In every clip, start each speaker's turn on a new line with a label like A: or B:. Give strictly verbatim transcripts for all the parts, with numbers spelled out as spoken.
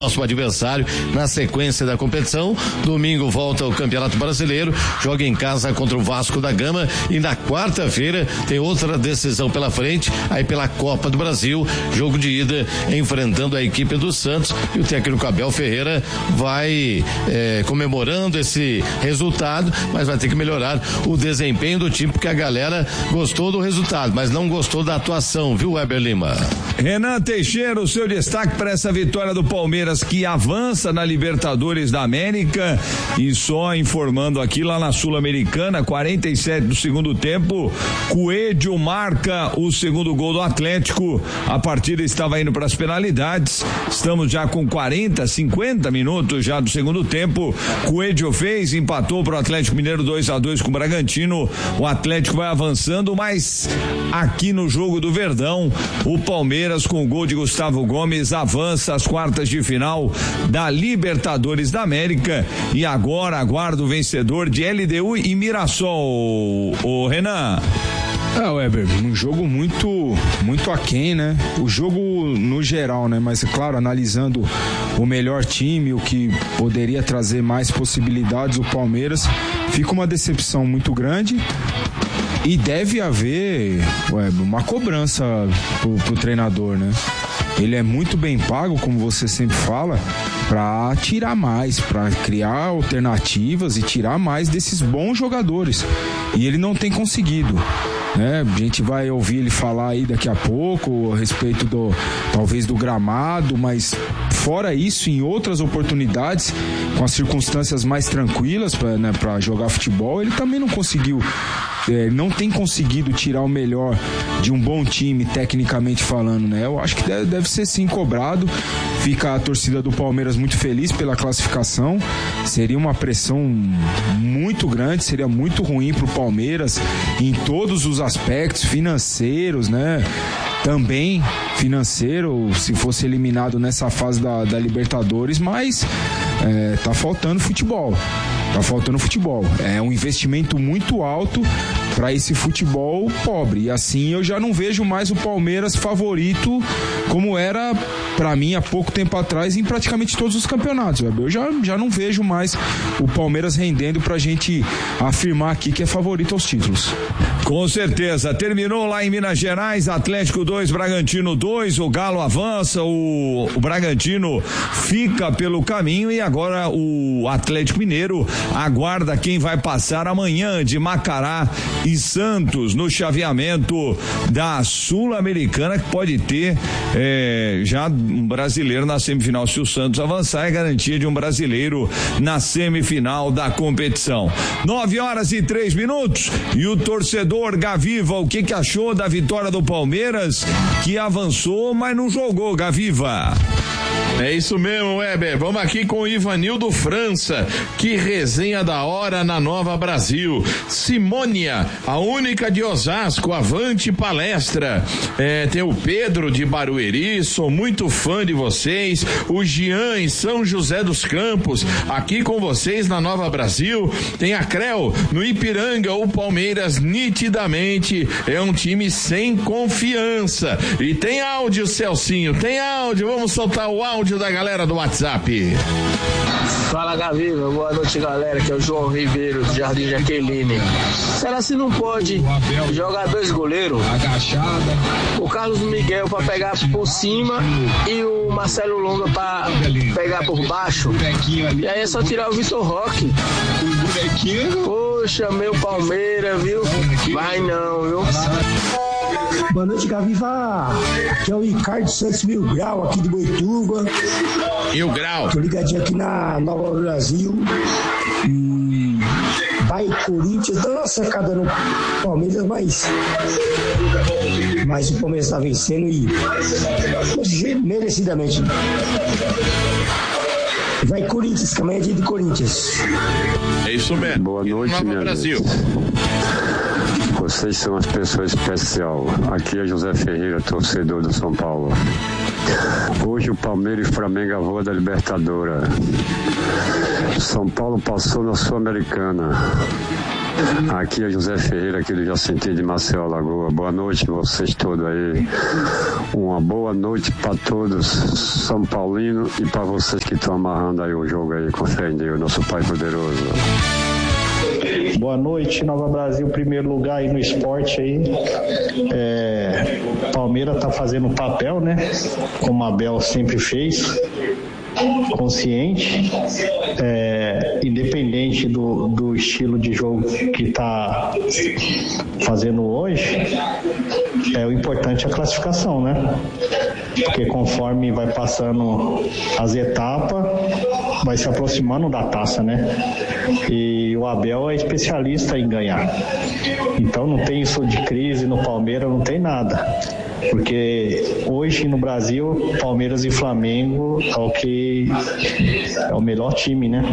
A: nosso adversário na sequência da competição. Domingo volta ao Campeonato Brasileiro, joga em casa contra o Vasco da Gama e na quarta-feira tem outra decisão pela frente, aí pela Copa do Brasil, jogo de ida enfrentando a equipe do Santos, e o técnico Abel Ferreira vai é, comemorando esse resultado, mas vai ter que melhorar o desempenho do time, porque a galera gostou do resultado, mas não gostou da atuação, viu, Weber Lima?
B: Renan Teixeira, o seu destaque para essa vitória do Palmeiras, que avança na Libertadores da América. E só informando aqui, lá na Sul-Americana, quarenta e sete do segundo tempo, Coelho marca o segundo gol do Atlético. A partida estava indo para as penalidades, estamos já com quarenta, cinquenta minutos já do segundo tempo. Coelho fez, empatou para o Atlético Mineiro dois a dois com o Bragantino. O Atlético vai avançando, mas aqui no jogo do Verdão, o Palmeiras, com o gol de Gustavo Gomes, avança às quartas de final da Libertadores da América, e agora aguarda o vencedor de L D U e Mirassol. O Renan.
C: Ah, Weber, um jogo muito, muito aquém, né? O jogo no geral, né? Mas, é claro, analisando o melhor time, o que poderia trazer mais possibilidades, o Palmeiras, fica uma decepção muito grande. E deve haver, Weber, uma cobrança pro, pro treinador, né? Ele é muito bem pago, como você sempre fala, para tirar mais, para criar alternativas e tirar mais desses bons jogadores. E ele não tem conseguido, né? A gente vai ouvir ele falar aí daqui a pouco a respeito do, talvez do gramado, mas fora isso, em outras oportunidades, com as circunstâncias mais tranquilas para, né, para jogar futebol, ele também não conseguiu. É, não tem conseguido tirar o melhor de um bom time, tecnicamente falando, né? Eu acho que deve, deve ser sim cobrado. Fica a torcida do Palmeiras muito feliz pela classificação. Seria uma pressão muito grande, seria muito ruim pro Palmeiras em todos os aspectos financeiros, né? Também financeiro, se fosse eliminado nessa fase da, da Libertadores, mas é, tá faltando futebol. Tá faltando futebol. É um investimento muito alto para esse futebol pobre. E assim eu já não vejo mais o Palmeiras favorito como era para mim há pouco tempo atrás em praticamente todos os campeonatos. Eu já, já não vejo mais o Palmeiras rendendo pra gente afirmar aqui que é favorito aos títulos.
B: Com certeza. Terminou lá em Minas Gerais, Atlético dois, Bragantino dois, o Galo avança, o, o Bragantino fica pelo caminho, e agora o Atlético Mineiro aguarda quem vai passar amanhã de Macará e Santos no chaveamento da Sul-Americana, que pode ter é, já um brasileiro na semifinal. Se o Santos avançar, é garantia de um brasileiro na semifinal da competição. Nove horas e três minutos, e o torcedor Gaviva, o que que achou da vitória do Palmeiras, que avançou, mas não jogou, Gaviva?
D: É isso mesmo, Weber. Vamos aqui com o Ivanildo França. Que resenha da hora na Nova Brasil. Simônia, a única de Osasco, avante palestra. É, tem o Pedro de Barueri, sou muito fã de vocês. O Jean em São José dos Campos, aqui com vocês na Nova Brasil. Tem a Creu no Ipiranga. O Palmeiras nitidamente é um time sem confiança. E tem áudio, Celcinho, tem áudio. Vamos soltar o áudio da galera do WhatsApp.
E: Fala, Gaviva, boa noite, galera, que é o João Ribeiro do Jardim Jaqueline. Será se não pode jogar dois goleiros? O Carlos Miguel pra pegar por cima e o Marcelo Longa pra pegar por baixo? E aí é só tirar o Vitor Roque. Poxa, meu Palmeiras, viu? Vai não, viu?
F: Boa noite, Gaviva. Aqui é o Ricardo Santos Mil Grau, aqui de Boituva.
D: Mil Grau.
F: Tô ligadinho aqui na Nova Brasil. E vai Corinthians, dando uma secada no Palmeiras, mas mas o Palmeiras tá vencendo e merecidamente. Vai Corinthians, que amanhã é dia de Corinthians.
D: É isso mesmo.
G: Boa noite,
D: Nova
G: minha
D: Brasil.
G: Gente. Vocês são uma pessoa especial. Aqui é José Ferreira, torcedor do São Paulo. Hoje o Palmeiras e o Flamengo voam da Libertadores. São Paulo passou na Sul-Americana. Aqui é José Ferreira, aqui do Jacintinho de Maceió, Lagoa. Boa noite a vocês todos aí. Uma boa noite para todos São Paulino e para vocês que estão amarrando aí o jogo aí com fé em Deus, nosso Pai poderoso.
H: Boa noite, Nova Brasil, primeiro lugar aí no esporte aí. É, Palmeiras tá fazendo o papel, né? Como a Abel sempre fez. Consciente, é, independente do, do estilo de jogo que está fazendo hoje, é o importante é a classificação, né? Porque conforme vai passando as etapas, vai se aproximando da taça, né? E o Abel é especialista em ganhar. Então não tem isso de crise no Palmeiras, não tem nada. Porque hoje no Brasil, Palmeiras e Flamengo é o que é o melhor time, né?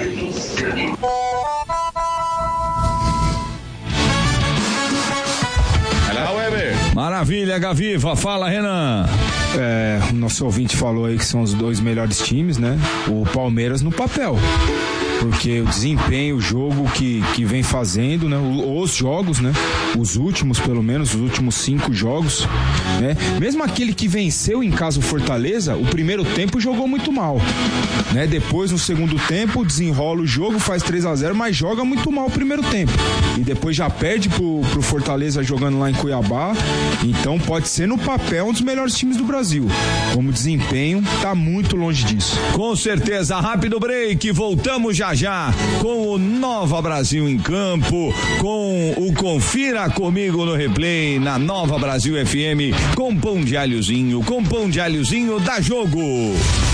B: Maravilha, Gaviva. Fala, Renan.
C: É, o nosso ouvinte falou aí que são os dois melhores times, né? O Palmeiras no papel. Porque o desempenho, o jogo que, que vem fazendo, né? Os jogos, né? Os últimos, pelo menos, os últimos cinco jogos, né? Mesmo aquele que venceu em casa o Fortaleza, o primeiro tempo jogou muito mal, né? Depois, no segundo tempo, desenrola o jogo, faz três a zero, mas joga muito mal o primeiro tempo. E depois já perde pro, pro Fortaleza jogando lá em Cuiabá. Então pode ser no papel um dos melhores times do Brasil. Como desempenho, tá muito longe disso.
B: Com certeza. Rápido break, voltamos já já com o Nova Brasil em campo, com o Confira Comigo no Replay na Nova Brasil F M, com pão de alhozinho, com pão de alhozinho dá jogo.